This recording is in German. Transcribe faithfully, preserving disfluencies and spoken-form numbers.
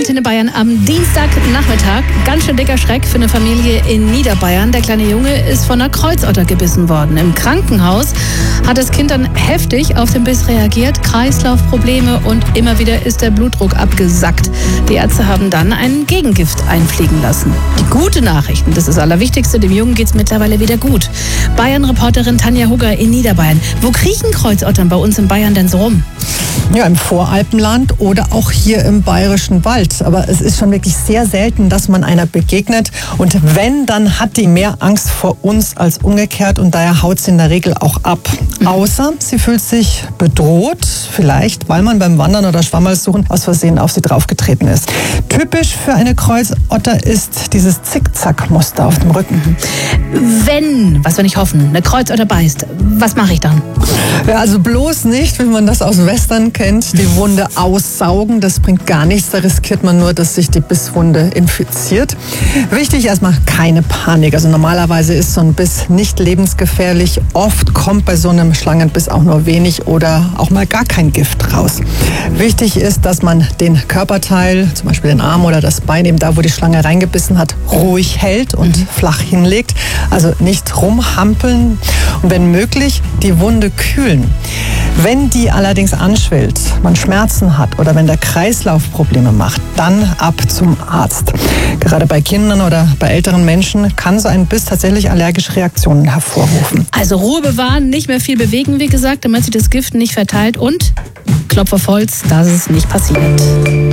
Antenne Bayern am Dienstagnachmittag. Ganz schön dicker Schreck für eine Familie in Niederbayern. Der kleine Junge ist von einer Kreuzotter gebissen worden. Im Krankenhaus hat das Kind dann heftig auf den Biss reagiert. Kreislaufprobleme und immer wieder ist der Blutdruck abgesackt. Die Ärzte haben dann ein Gegengift einfliegen lassen. Die gute Nachrichten, das ist das Allerwichtigste, dem Jungen geht es mittlerweile wieder gut. Bayern-Reporterin Tanja Hugger in Niederbayern. Wo kriechen Kreuzottern bei uns in Bayern denn so rum? Ja, im Voralpenland oder auch hier im Bayerischen Wald. Aber es ist schon wirklich sehr selten, dass man einer begegnet. Und wenn, dann hat die mehr Angst vor uns als umgekehrt. Und daher haut sie in der Regel auch ab. Außer sie fühlt sich bedroht, vielleicht, weil man beim Wandern oder Schwammerlsuchen aus Versehen auf sie draufgetreten ist. Typisch für eine Kreuzotter ist dieses Zickzack-Muster auf dem Rücken. Wenn, was wir nicht hoffen, eine Kreuzotter beißt, was mache ich dann? Ja, also bloß nicht, wie man das aus Western kennt, die Wunde aussaugen. Das bringt gar nichts. Da riskiert man nur, dass sich die Bisswunde infiziert. Wichtig erstmal keine Panik. Also normalerweise ist so ein Biss nicht lebensgefährlich. Oft kommt bei so einem Schlangenbiss auch nur wenig oder auch mal gar kein Gift raus. Wichtig ist, dass man den Körperteil, zum Beispiel den Arm oder das Bein, eben da, wo die Schlange reingebissen hat, ruhig hält und flach hinlegt. Also nicht rumhampeln und wenn möglich die Wunde kühlen. Wenn die allerdings anschwillt, man Schmerzen hat oder wenn der Kreislauf Probleme macht, dann ab zum Arzt. Gerade bei Kindern oder bei älteren Menschen kann so ein Biss tatsächlich allergische Reaktionen hervorrufen. Also Ruhe bewahren, nicht mehr viel bewegen, wie gesagt, damit sich das Gift nicht verteilt und Klopf auf Holz, dass es nicht passiert.